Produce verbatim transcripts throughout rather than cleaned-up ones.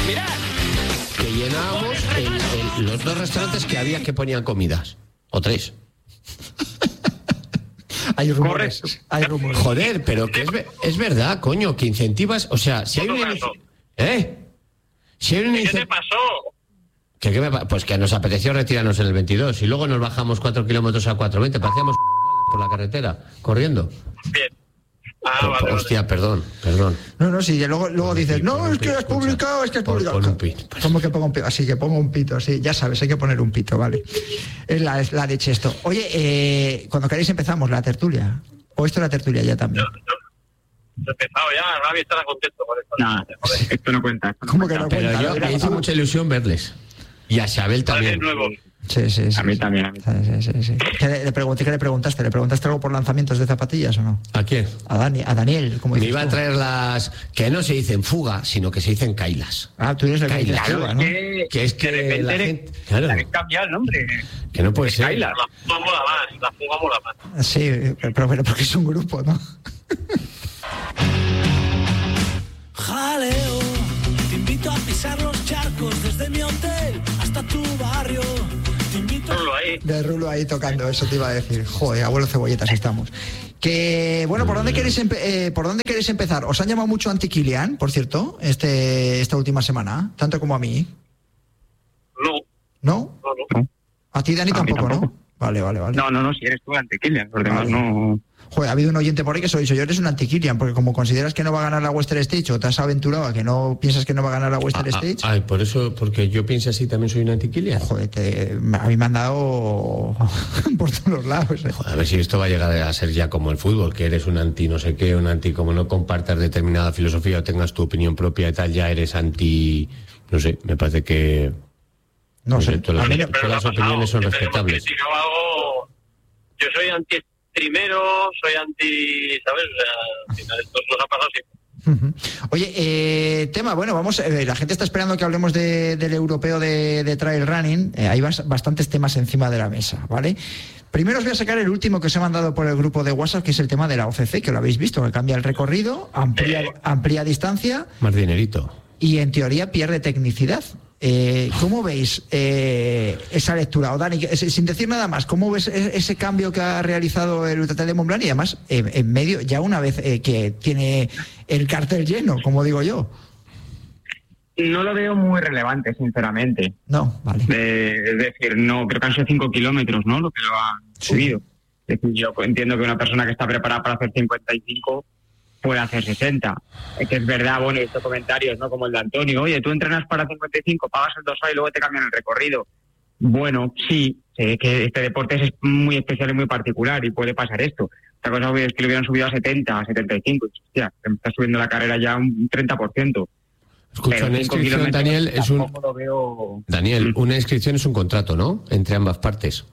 Mirad. Que llenábamos el, el, los dos restaurantes que había que ponían comidas. O tres. Hay rumores. Hay rumores. Joder, pero que es, es verdad, coño, que incentivas. O sea, si hay una. inici- ¿Eh? Si hay una ¿Qué inici- te pasó? ¿Qué, qué me pa- pues que nos apeteció retirarnos en el veintidós y luego nos bajamos cuatro kilómetros a cuatro veinte. Parecíamos normales por la carretera, corriendo. Bien. Ah, Por- vale, hostia, vale. perdón, perdón. No, no, sí, y luego, luego Pon un dices, pito, pon no, un es que pito, has publicado, es que has pon- publicado. pon un pito. ¿Cómo que pongo un pito? Así que pongo un pito, sí, ya sabes, hay que poner un pito, vale. Es la, es la leche esto. Oye, eh, cuando queréis empezamos la tertulia. ¿O esto es la tertulia ya también? Yo, yo, yo he empezado ya, Gaby estará contento con esto. No, esto no cuenta. Esto no ¿Cómo que cuenta. no Pero cuenta? yo Mira, me hizo vamos. mucha ilusión verles. Y a Xabel Vale, también. nuevo. Sí, sí, sí. A mí sí. también, a mí Sí, sí, sí, sí. ¿Qué le, le pregunté, ¿Qué le preguntaste? ¿Le preguntaste algo por lanzamientos de zapatillas o no? ¿A quién? A, Dani, a Daniel, como Me dices iba a tú. traer las que no se dicen fuga, sino que se dicen cailas. Ah, tú eres el que dices Claro, fuga, Claro, ¿no? es que, Que es que de repente la le- gente- claro. le habéis cambiado el nombre. Que no puede ser. Skylar. La fuga mola más, la fuga mola más. Sí, pero, pero porque es un grupo, ¿no? Jaleo, te invito a pisar los charcos desde mi hotel hasta tu barrio. Te invito a... Ponlo ahí. De Rulo ahí tocando, eso te iba a decir. Joder, abuelo cebolletas estamos. Que, bueno, ¿por dónde queréis empe- eh, ¿por dónde queréis empezar? ¿Os han llamado mucho anti-Kilian, por cierto, este, esta última semana? Tanto como a mí. No, ¿No? no, no. A ti, Dani, A mí tampoco, tampoco. ¿no? Vale, vale, vale. No, no, no, si eres tú ante Kylian, los demás Vale. no. Joder, ha habido un oyente por ahí que se lo ha dicho, yo eres un anti-Kilian, porque como consideras que no va a ganar la Western Stage o te has aventurado a que no piensas que no va a ganar la Western Ah, Stage, ah, ay, por eso, porque yo pienso así, también soy un antiquilia. joder, te- a mí me han dado por todos los lados. eh. Joder, a ver si esto va a llegar a ser ya como el fútbol, que eres un anti no sé qué, un anti como no compartas determinada filosofía o tengas tu opinión propia y tal, ya eres anti, no sé, me parece que... No sé, todas a mí las, no- todas las opiniones son Siempre hemos respetables. criticado algo. Yo soy anti-streamero, soy anti, ¿sabes? O sea, al final esto nos ha pasado siempre. Ujú. Oye, eh, tema, bueno, vamos, eh, la gente está esperando que hablemos de- del europeo de, de trail running. Eh, hay bas- bastantes temas encima de la mesa, ¿vale? Primero os voy a sacar el último que os he mandado por el grupo de WhatsApp, que es el tema de la O C C, que lo habéis visto, que cambia el recorrido, amplía, amplía distancia Más dinerito. y en teoría pierde tecnicidad. Eh, ¿Cómo veis eh, esa lectura? O Dani, que- sin decir nada más, ¿cómo ves e- ese cambio que ha realizado el Ultra Trail de Montblanc? Y además, eh, en medio, ya una vez eh, que tiene el cartel lleno, como digo yo. No lo veo muy relevante, sinceramente. No, vale. Eh, es decir, no, creo que han sido cinco kilómetros, ¿no? Lo que lo han Sí. subido. Es decir, yo entiendo que una persona que está preparada para hacer cincuenta y cinco puede hacer sesenta. Es que es verdad, bueno, he visto comentarios, ¿no? Como el de Antonio, oye, tú entrenas para cincuenta y cinco, pagas el dorsal y luego te cambian el recorrido. Bueno, sí, sé que este deporte es muy especial y muy particular y puede pasar esto. Otra cosa es que lo hubieran subido a setenta, a setenta y cinco. Hostia, me está subiendo la carrera ya un treinta por ciento. Escucha, Pero una cinco inscripción, kilómetros Daniel, es un... tampoco lo veo... Daniel, Mm. una inscripción es un contrato, ¿no? Entre ambas partes.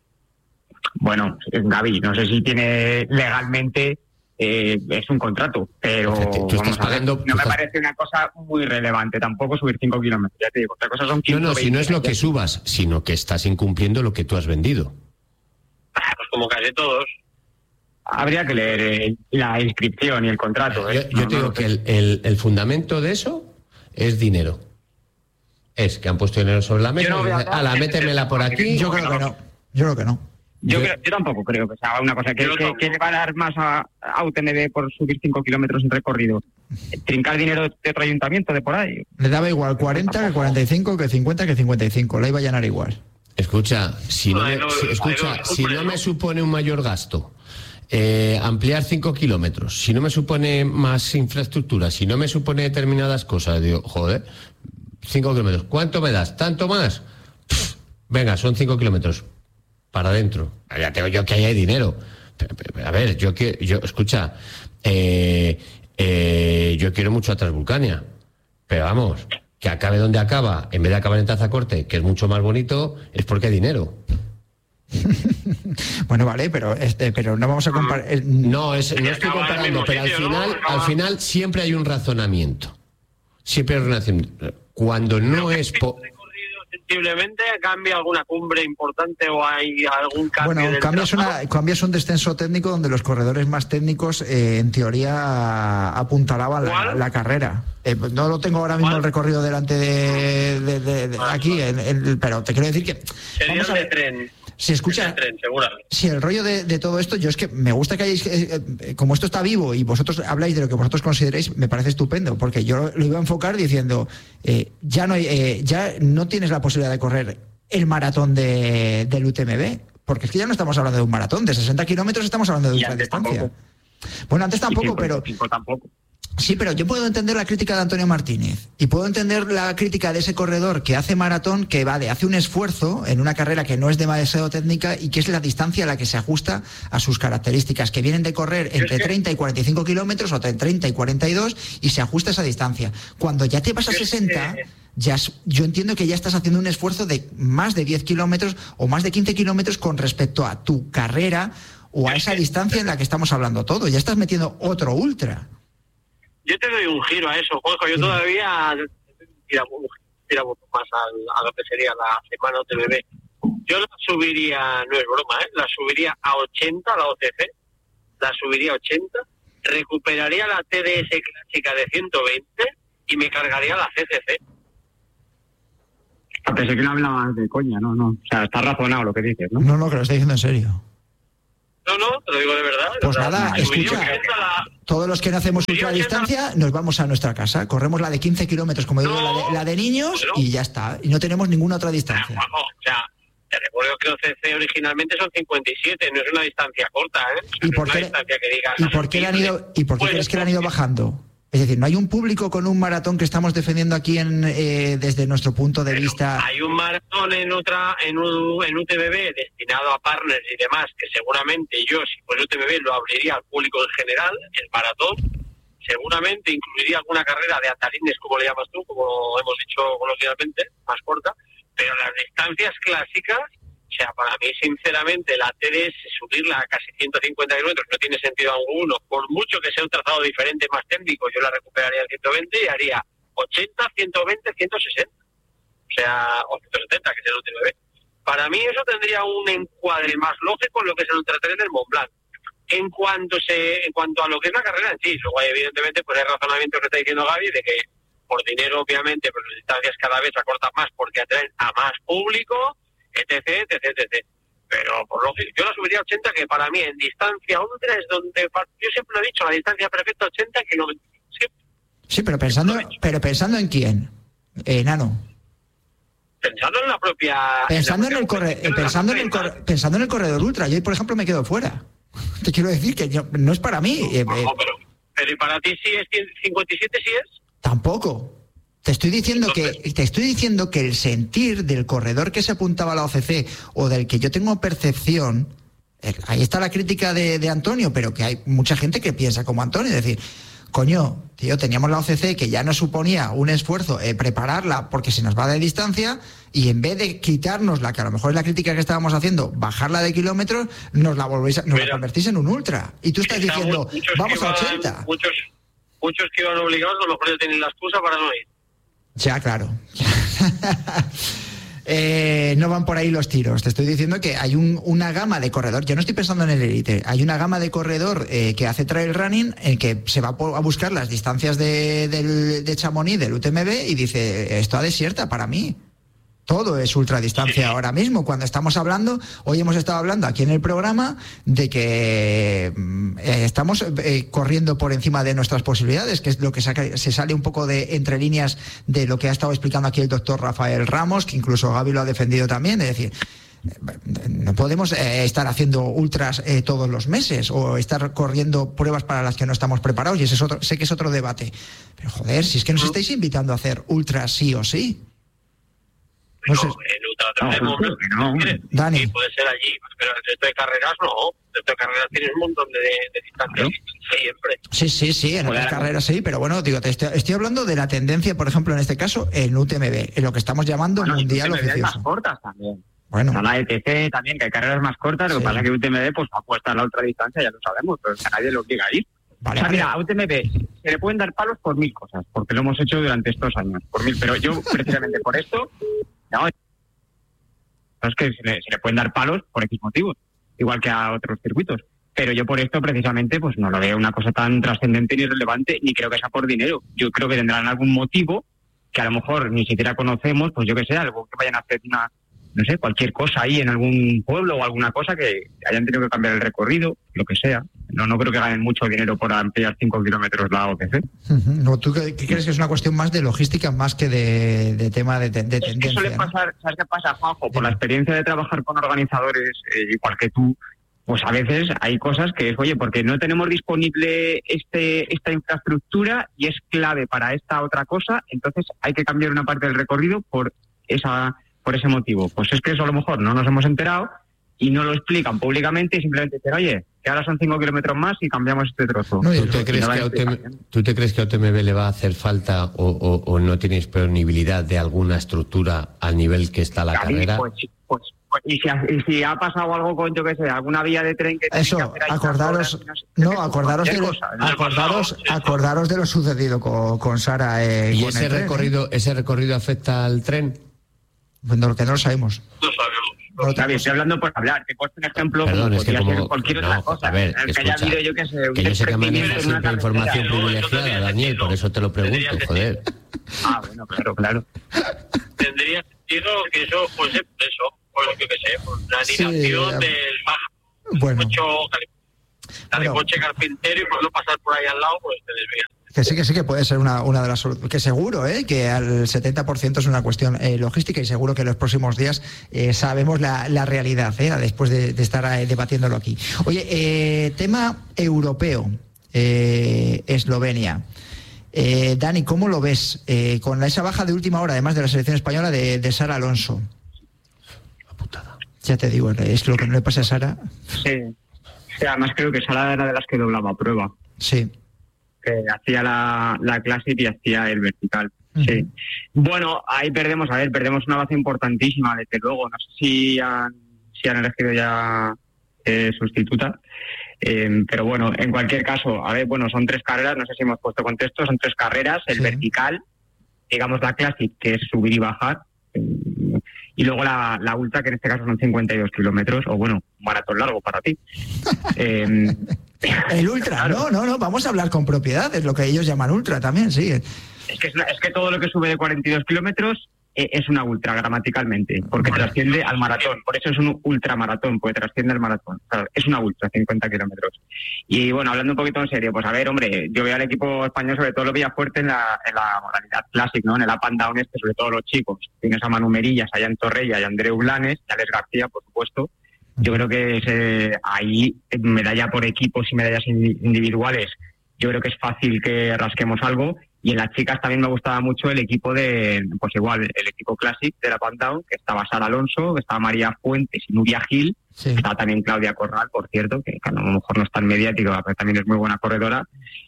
Bueno, Gaby, no sé si tiene legalmente, eh, es un contrato, pero Fíjate, tú estás vamos a ver, pagando- no tú me estás- parece una cosa muy relevante tampoco subir cinco kilómetros, ya te digo, otra cosa son No, quince, no, si no es lo veinte, que ya. subas, sino que estás incumpliendo lo que tú has vendido. Ah, Pues como casi todos. Habría que leer eh, la inscripción y el contrato. Yo, ¿eh? yo No, te no digo lo que sé. el, el- el fundamento de eso es dinero. Es que han puesto dinero sobre la mesa Yo no y voy a dicen, hablar ala, de- métemela por aquí. Yo creo que no. Yo creo que no. Yo, yo- creo- yo tampoco creo que sea una cosa que, Yo que- tampoco. que le va a dar más a, a U T M B por subir cinco kilómetros en recorrido. Trincar dinero de otro ayuntamiento de por ahí. Le daba igual cuarenta que cuarenta y cinco, que cincuenta que cincuenta y cinco. La iba a llenar igual. Escucha, si no, Ay, me, no, si- ay, escucha, no, si no no. me supone un mayor gasto eh, ampliar cinco kilómetros, si no me supone más infraestructura, si no me supone determinadas cosas, digo, joder, cinco kilómetros, ¿cuánto me das? ¿Tanto más? Pff, venga, son cinco kilómetros para adentro. Ya tengo yo que ahí hay dinero. Pero, pero, a ver, yo que yo escucha, eh, eh, yo quiero mucho a Transvulcania, pero vamos, que acabe donde acaba, en vez de acabar en Tazacorte, que es mucho más bonito, es porque hay dinero. Bueno, vale, pero este, pero no vamos a comparar. el- No, es, no estoy acaba en el comparando, mismo pero al sitio, ¿no? final, Acaba- al final siempre hay un razonamiento. Siempre hay un razonamiento. Cuando no es... po- recorridos sensiblemente, cambia alguna cumbre importante o hay algún cambio. Bueno, del cambias, trazado? una, cambias un descenso técnico donde los corredores más técnicos, eh, en teoría, apuntalaban la, la carrera. Eh, no lo tengo ahora mismo ¿Cuál? el recorrido delante de, de, de, de Ah, aquí, vale. en, en, pero te quiero decir que... Sería vamos el a de ver, tren. si escucha... El de tren, seguramente. Si el rollo de, de todo esto, yo es que me gusta que hayáis, eh, eh, como esto está vivo y vosotros habláis de lo que vosotros consideréis, me parece estupendo, porque yo lo iba a enfocar diciendo, eh, ya no hay, eh, ya no tienes la posibilidad de correr el maratón de, del U T M B, porque es que ya no estamos hablando de un maratón, de sesenta kilómetros estamos hablando de Y ultra antes distancia. tampoco. Bueno, antes tampoco, Y pero... cincuenta y cinco tampoco. Sí, pero yo puedo entender la crítica de Antonio Martínez y puedo entender la crítica de ese corredor que hace maratón, que vale, hace un esfuerzo en una carrera que no es demasiado técnica y que es la distancia a la que se ajusta a sus características, que vienen de correr entre treinta y cuarenta y cinco kilómetros o entre treinta y cuarenta y dos y se ajusta a esa distancia. Cuando ya te vas a sesenta, ya es- yo entiendo que ya estás haciendo un esfuerzo de más de diez kilómetros o más de quince kilómetros con respecto a tu carrera o a esa distancia en la que estamos hablando todo. Ya estás metiendo otro ultra. Yo te doy un giro a eso, Juanjo. Yo todavía tiramos tiramos más al- a lo que sería la semana O T B B. Yo la subiría, no es broma, ¿eh? La subiría a ochenta, la O T C. La subiría a ochenta. Recuperaría la T D S clásica de ciento veinte y me cargaría la C C C. Pensé que no hablabas de coña, no, no. O sea, está razonado lo que dices, ¿no? No, no, que lo estoy diciendo en serio. No, no, te lo digo de verdad. Pues O sea, nada, subiría escucha. ochenta la- Todos los que no hacemos Subiría ultradistancia nos vamos a nuestra casa, corremos la de quince kilómetros, como digo, No, la, de, la de niños bueno. y ya está. Y no tenemos ninguna otra Ah, distancia. Juanjo, o sea, te recuerdo que O C C originalmente son cincuenta y siete, no es una distancia corta, ¿eh? ¿Y No por es qué, una distancia que digas, ¿y por qué le han ido, y por qué Pues, crees que le han ido bajando? Es decir, ¿no hay un público con un maratón que estamos defendiendo aquí en, eh, desde nuestro punto de Pero vista? hay un maratón en otra en, U, en U T B B destinado a partners y demás, que seguramente yo, si fuera U T B B, lo abriría al público en general, el maratón. Seguramente incluiría alguna carrera de atalines, como le llamas tú, como hemos dicho coloquialmente, más corta, pero las distancias clásicas, o sea, para mí, sinceramente, la T D S, subirla a casi ciento cincuenta kilómetros no tiene sentido alguno, por mucho que sea un trazado diferente, más técnico, yo la recuperaría en ciento veinte y haría ochenta, ciento veinte, ciento sesenta. O sea, o ciento setenta, que es el U T B B. Para mí eso tendría un encuadre más lógico en lo que es el Ultra Trail del Mont Blanc. En cuanto se, en cuanto a lo que es la carrera en sí, luego hay, evidentemente, pues hay razonamientos que está diciendo Gaby de que por dinero, obviamente, pues las distancias cada vez se acortan más porque atraen a más público, etc, etc, etc. Pero por lógico, yo la subiría a ochenta, que para mí en distancia ultra es donde, yo siempre lo he dicho, la distancia perfecta ochenta kilómetros. Siempre. Sí, pero pensando, pero pensando en quién, eh, Nano. Pensando en la propia... Pensando en la el corre, propia eh, pensando en el competición, corre- pensando en el corredor ultra, yo ahí, por ejemplo, me quedo fuera. Te quiero decir que yo- no es para mí. eh, no, eh, pero, pero ¿y para ti sí es cincuenta y siete sí es? Tampoco. Te estoy diciendo que Entonces- te estoy diciendo que el sentir del corredor que se apuntaba a la O C C o del que yo tengo percepción, eh, ahí está la crítica de, de Antonio, pero que hay mucha gente que piensa como Antonio, es decir, coño, tío, teníamos la O C C que ya nos suponía un esfuerzo eh, prepararla porque se nos va de distancia y en vez de quitárnosla, que a lo mejor es la crítica que estábamos haciendo, bajarla de kilómetros, nos la volvéis a, nos la Mira, convertís en un ultra. Y tú estás Estamos- diciendo, muchos vamos que a van- ochenta. Muchos, muchos que iban obligados, a lo mejor ya tienen la excusa para no ir. Ya, claro. Eh, no van por ahí los tiros. Te estoy diciendo que hay un- una gama de corredor. Yo no estoy pensando en el élite. Hay una gama de corredor eh, que hace trail running en que se va po- a buscar las distancias de, del, de Chamonix, del U T M B, y dice, esto a desierta para mí. Todo es ultradistancia Sí. ahora mismo. Cuando estamos hablando, hoy hemos estado hablando aquí en el programa de que mm, eh, estamos eh, corriendo por encima de nuestras posibilidades, que es lo que saca- se sale un poco de entre líneas de lo que ha estado explicando aquí el doctor Rafael Ramos, que incluso Gaby lo ha defendido también. Es decir, eh, no podemos eh, estar haciendo ultras eh, todos los meses o estar corriendo pruebas para las que no estamos preparados, y ese es otro, sé que es otro debate. Pero joder, si es que nos estáis invitando a hacer ultras sí o sí. No No, sé. en Ultra Trail No, tenemos- que no. ¿quieres? Dani. Sí, puede ser allí, pero el resto de carreras no. El resto de carreras tienes un montón de, de distancias siempre. Sí, sí, sí, en Joder. otras carreras sí, pero bueno, digo, te estoy, estoy hablando de la tendencia, por ejemplo, en este caso, en U T M B, en lo que estamos llamando Bueno, mundial U T M B hay más oficioso. cortas también. Bueno, Está la E T C también, que hay carreras más cortas, lo Sí. que pasa es que U T M B pues apuesta a la ultradistancia, ya lo sabemos, pero es que nadie lo obliga a ir. vale, O sea, vale. mira, a U T M B se le pueden dar palos por mil cosas, porque lo hemos hecho durante estos años, por mil, pero yo precisamente por esto No, es que se le, se le pueden dar palos por X motivos, igual que a otros circuitos. Pero yo por esto precisamente pues no lo veo una cosa tan trascendente ni relevante, ni creo que sea por dinero. Yo creo que tendrán algún motivo que a lo mejor ni siquiera conocemos, pues yo que sé, algo que vayan a hacer una, no sé, cualquier cosa ahí en algún pueblo o alguna cosa que hayan tenido que cambiar el recorrido, lo que sea. No no creo que ganen mucho dinero por ampliar cinco kilómetros la O T C. Uh-huh. No, ¿tú qué, qué crees que es una cuestión más de logística más que de, de tema de, de, de es tendencia? Que suele ¿no? pasar, ¿sabes qué pasa, Juanjo? Por la experiencia de trabajar con organizadores, eh, igual que tú, pues a veces hay cosas que es, oye, porque no tenemos disponible este esta infraestructura y es clave para esta otra cosa, entonces hay que cambiar una parte del recorrido por esa por ese motivo. Pues es que eso a lo mejor no nos hemos enterado y no lo explican públicamente y simplemente dicen, oye, que ahora son cinco kilómetros más y cambiamos este trozo. No, ¿Tú, te crees que a O T M, ¿Tú te crees que a O T M B le va a hacer falta o, o, o no tiene disponibilidad de alguna estructura al nivel que está la David, carrera? Pues, pues, pues, y, si ha, y si ha pasado algo con, yo qué sé, alguna vía de tren que... Eso, que hacer ahí acordaros, horas, no, sé, no, acordaros, de lo, cosa, acordaros, acordaros de lo sucedido con, con Sara. Eh, ¿Y con ese el tren, recorrido, eh? ese recorrido afecta al tren? Pues no, que no lo sabemos. No sabemos. No, David, estoy hablando por hablar. Te puedo un ejemplo Perdón, como es que podría como, ser cualquier no, otra cosa. a ver, en el que escucha, haya habido, yo qué sé, un que yo sé que manejas desprendimiento en una siempre información carretera. privilegiada, Daniel, por eso te lo pregunto, joder. Ah, bueno, claro, claro. Tendría sentido que eso fuese eso, pues yo qué sé, pues la Sí, animación eh, del bajo. bueno. Mucho Bueno. coche carpintero y por no pasar por ahí al lado, pues te desvías. Que sí, que sí que puede ser una, una de las soluciones. Que seguro, ¿eh? Que al setenta por ciento es una cuestión eh, logística y seguro que en los próximos días eh, sabemos la, la realidad, ¿eh? Después de, de estar eh, debatiéndolo aquí. Oye, eh, tema europeo, eh, Eslovenia. Eh, Dani, ¿cómo lo ves? Eh, con esa baja de última hora, además de la selección española, de, de Sara Alonso. La putada. Ya te digo, es lo que no le pasa a Sara. Sí. Sí, además creo que Sara era de las que doblaba prueba. Sí. Que hacía la, la Classic y hacía el vertical. Uh-huh. Sí. Bueno, ahí perdemos, a ver, perdemos una base importantísima, desde luego. No sé si han, si han elegido ya eh, sustituta. Eh, pero bueno, en cualquier caso, a ver, bueno, son tres carreras, no sé si hemos puesto contexto, son tres carreras, el sí. vertical, digamos la Classic, que es subir y bajar, eh, y luego la, la Ultra, que en este caso son cincuenta y dos kilómetros, o bueno, un maratón largo para ti. eh, El Ultra, claro. no, no, no, vamos a hablar con propiedad, es lo que ellos llaman Ultra también, sí. Es que, es, es que todo lo que sube de cuarenta y dos kilómetros eh, es una Ultra gramaticalmente, porque bueno, trasciende al maratón, por eso es un ultramaratón, porque trasciende al maratón. Claro, es una Ultra, cincuenta kilómetros. Y bueno, hablando un poquito en serio, pues a ver, hombre, yo veo al equipo español, sobre todo lo veía fuerte en la, en la modalidad Classic, ¿no? En el up and down este, sobre todo los chicos. Tienes a Manu Merillas, a Jan Torrella y a Andreu Blanes, y a Alex García, por supuesto. Yo creo que ese, ahí, medalla por equipos y medallas individuales, yo creo que es fácil que rasquemos algo. Y en las chicas también me gustaba mucho el equipo de, pues igual, el equipo Classic de la Pandown, que estaba Sara Alonso, que estaba María Fuentes y Nuria Gil, sí. Estaba también Claudia Corral, por cierto, que, que a lo mejor no es tan mediática, pero también es muy buena corredora.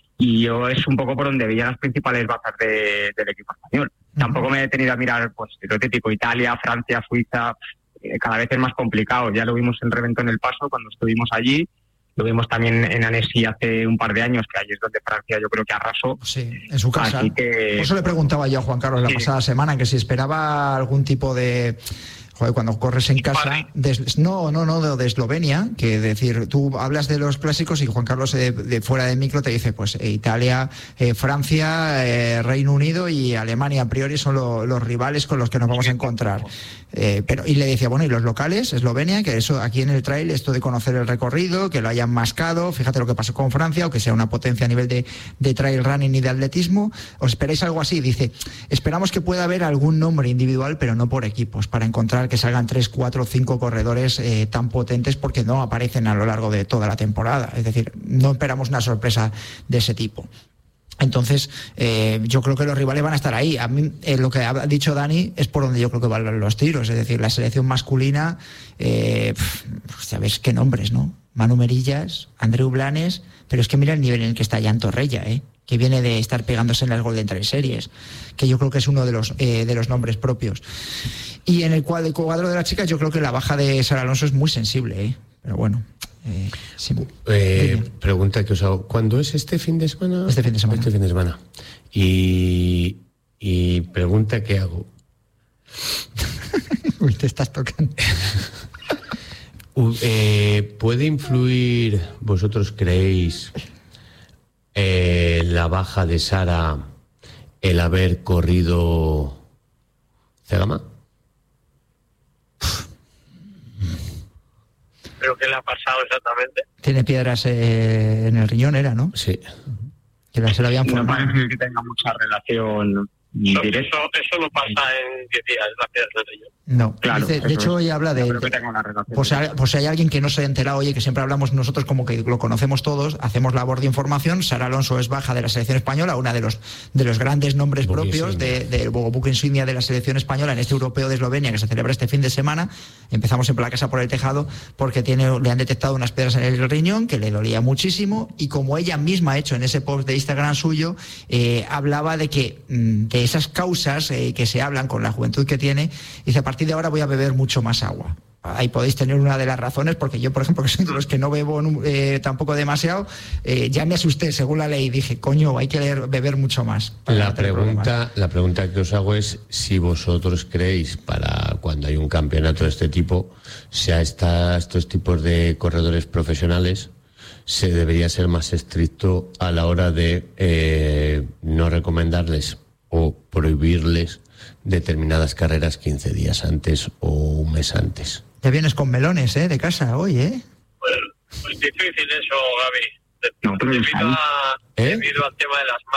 Y yo es un poco por donde veía las principales bazas de, del equipo español. Uh-huh. Tampoco me he detenido a mirar, pues, lo típico, Italia, Francia, Suiza, eh, cada vez es más complicado. Ya lo vimos en Reventó en el Paso cuando estuvimos allí. Lo vimos también en Annecy hace un par de años, que ahí es donde Francia yo creo que arrasó. Sí, en su casa. Así que... Por eso le preguntaba yo a Juan Carlos sí. la pasada semana, que si esperaba algún tipo de... Joder, cuando corres en casa... De, no, no, no, de, de Eslovenia, que decir, tú hablas de los clásicos y Juan Carlos de, de fuera de micro te dice, pues eh, Italia, eh, Francia, eh, Reino Unido y Alemania a priori son lo, los rivales con los que nos vamos a encontrar. Eh, pero y le decía, bueno, y los locales, Eslovenia, que eso aquí en el trail, esto de conocer el recorrido, que lo hayan mascado, fíjate lo que pasó con Francia, o que sea una potencia a nivel de, de trail running y de atletismo, ¿os esperáis algo así? Dice, esperamos que pueda haber algún nombre individual, pero no por equipos, para encontrar que salgan tres, cuatro, cinco corredores eh, tan potentes, porque no aparecen a lo largo de toda la temporada, es decir, no esperamos una sorpresa de ese tipo. Entonces, eh, yo creo que los rivales van a estar ahí. A mí, eh, lo que ha dicho Dani es por donde yo creo que van los tiros. Es decir, la selección masculina, eh, sabes qué nombres, ¿no? Manu Merillas, Andreu Blanes, pero es que mira el nivel en el que está Jan Torrella, ¿eh? Que viene de estar pegándose en las Golden Trail Series, que yo creo que es uno de los eh, de los nombres propios. Y en el cuadro, el cuadro de las chicas, yo creo que la baja de Sara Alonso es muy sensible, ¿eh? Pero bueno. Eh, sí. eh, pregunta que os hago, ¿cuándo es este fin de semana? Este fin de semana. Este fin de semana. Y, y pregunta que hago. Uy, te estás tocando. Uh, eh, ¿Puede influir, vosotros creéis, eh, la baja de Sara el haber corrido Cegama? ¿Pero qué le ha pasado exactamente? Tiene piedras eh, en el riñón, era, ¿no? Sí. Que la- se la habían No formado. parece que tenga mucha relación Eso, directa. eso, eso no pasa en diez días, la piedra del riñón. No, Claro, dice- de eso hecho es. ella habla de... No creo que tenga una relación. Pues, hay- pues si hay alguien que no se ha enterado, oye, que siempre hablamos nosotros como que lo conocemos todos, hacemos labor de información. Sara Alonso es baja de la selección española, una de los de los grandes nombres Buque propios insignia. de- del buque insignia de la selección española en este europeo de Eslovenia que se celebra este fin de semana. Empezamos siempre la casa por el tejado porque tiene, le han detectado unas piedras en el riñón que le dolía muchísimo, y como ella misma ha hecho en ese post de Instagram suyo, eh, hablaba de que mm, de esas causas eh, que se hablan con la juventud que tiene, dice, a partir de ahora voy a beber mucho más agua. Ahí podéis tener una de las razones, porque yo, por ejemplo, que soy de los que no bebo eh, tampoco demasiado, eh, ya me asusté según la ley, dije, coño, hay que leer- beber mucho más. para La no tener problemas. pregunta, la pregunta que os hago es si vosotros creéis, para cuando hay un campeonato de este tipo, sea esta, estos tipos de corredores profesionales, se debería ser más estricto a la hora de eh, no recomendarles o prohibirles determinadas carreras quince días antes o un mes antes. Te vienes con melones, ¿eh? De casa hoy, ¿eh? Pues, pues difícil eso, Gaby. De- No, pero debido, ahí- a- ¿Eh? debido al tema de las